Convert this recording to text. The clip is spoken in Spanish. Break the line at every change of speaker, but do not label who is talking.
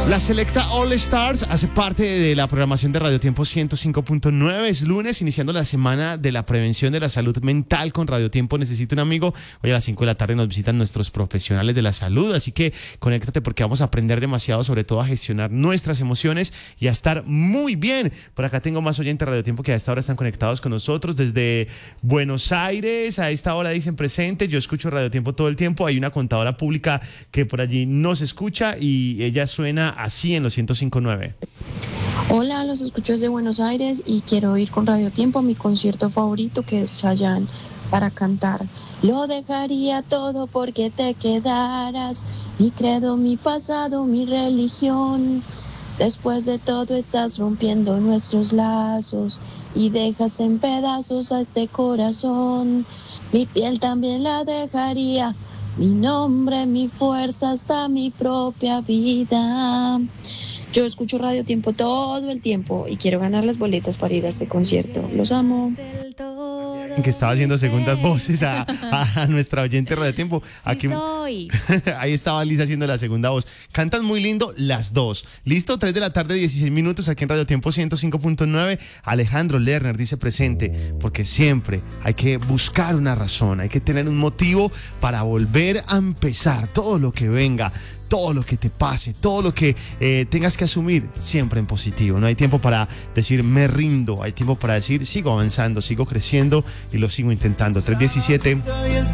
La selecta All Stars hace parte de la programación de Radio Tiempo 105.9. Es lunes, iniciando la semana de la prevención de la salud mental con Radio Tiempo Necesito un Amigo. Hoy a las 5 de la tarde nos visitan nuestros profesionales de la salud, así que conéctate porque vamos a aprender demasiado, sobre todo a gestionar nuestras emociones y a estar muy bien. Por acá tengo más oyentes de Radio Tiempo que a esta hora están conectados con nosotros desde Buenos Aires. A esta hora dicen presente. Yo escucho Radio Tiempo todo el tiempo. Hay una contadora pública que por allí nos escucha y ella suena así en los 105.9.
Hola, los escucho desde Buenos Aires y quiero ir con Radio Tiempo a mi concierto favorito, que es Chayanne, para cantar. Lo dejaría todo porque te quedaras, mi credo, mi pasado, mi religión. Después de todo estás rompiendo nuestros lazos y dejas en pedazos a este corazón. Mi piel también la dejaría, mi nombre, mi fuerza, hasta mi propia vida. Yo escucho Radio Tiempo todo el tiempo y quiero ganar las boletas para ir a este concierto. Los amo.
Que estaba haciendo segundas voces a nuestra oyente Radio Tiempo. Aquí,
soy.
Ahí estaba Lisa haciendo la segunda voz. Cantan muy lindo las dos. Listo, 3 de la tarde, 16 minutos aquí en Radio Tiempo 105.9. Alejandro Lerner dice presente, porque siempre hay que buscar una razón, hay que tener un motivo para volver a empezar todo lo que venga. Todo lo que te pase, todo lo que tengas que asumir, siempre en positivo. No hay tiempo para decir me rindo, hay tiempo para decir sigo avanzando, sigo creciendo y lo sigo intentando. 3:17.